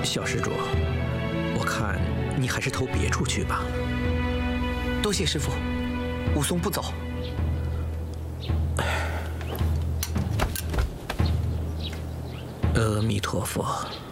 小施主，我看你还是投别处去吧。 多谢师父，武松不走。 阿弥陀佛。